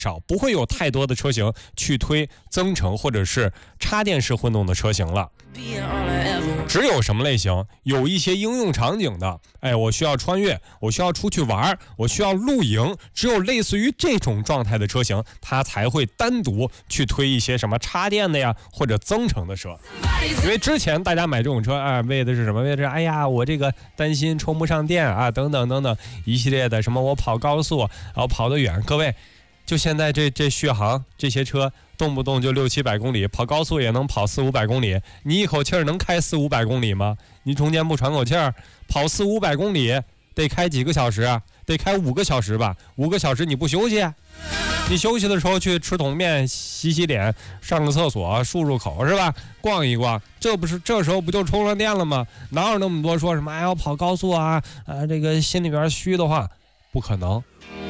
少，不会有太多的车型去推增程或者是插电式混动的车型了。只有什么类型？有一些应用场景的，我需要穿越，我需要出去玩，我需要露营，只有类似于这种状态的车型，它才会单独去推一些什么插电的呀，或者增程的车。因为之前大家买这种车为的是什么？为的是我这个担心充不上电等等等等一系列的什么，我跑高速，然后跑得远。各位，就现在这续航这些车，动不动就600-700公里，跑高速也能跑400-500公里。你一口气能开400-500公里吗？你中间不喘口气儿，跑400-500公里得开几个小时啊？得开5个小时吧？5个小时你不休息？你休息的时候去吃桶面、洗洗脸、上个厕所、漱口是吧？逛一逛，这时候不就充上电了吗？哪有那么多说什么要跑高速这个心里边虚的话，不可能。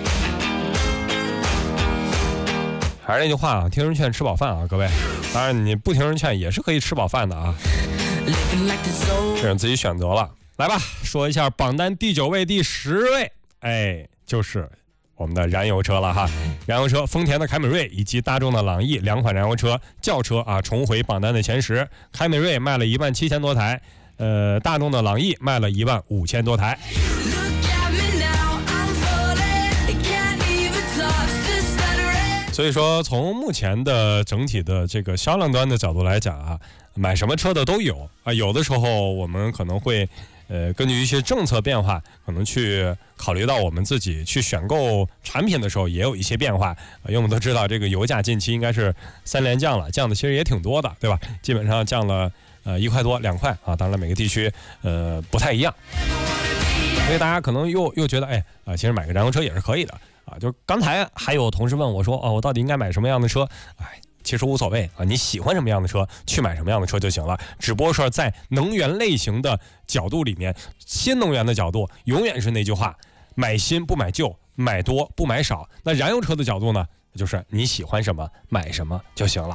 还是那句话听人劝吃饱饭各位。当然你不听人劝也是可以吃饱饭的这让自己选择了。来吧，说一下榜单第9位、第10位，就是我们的燃油车了燃油车，丰田的凯美瑞以及大众的朗逸2款燃油车轿车重回榜单的前10。凯美瑞卖了17000多台，大众的朗逸卖了15000多台。所以说从目前的整体的这个销量端的角度来讲买什么车的都有有的时候我们可能会根据一些政策变化，可能去考虑到我们自己去选购产品的时候也有一些变化因为我们都知道这个油价近期应该是3连降了，降的其实也挺多的，对吧？基本上降了1块多2块当然每个地区不太一样，所以大家可能又觉得其实买个燃油车也是可以的就刚才还有同事问我说我到底应该买什么样的车？其实无所谓你喜欢什么样的车去买什么样的车就行了，只不过说在能源类型的角度里面，新能源的角度永远是那句话，买新不买旧，买多不买少。那燃油车的角度呢，就是你喜欢什么买什么就行了。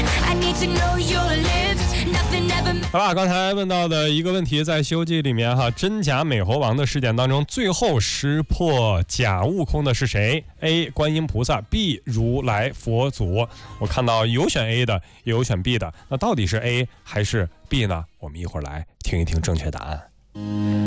好吧，刚才问到的一个问题，在《西游记》里面真假美猴王的事件当中，最后识破假悟空的是谁？ A 观音菩萨， B 如来佛祖。我看到有选 A 的也有选 B 的，那到底是 A 还是 B 呢？我们一会儿来听一听正确答案。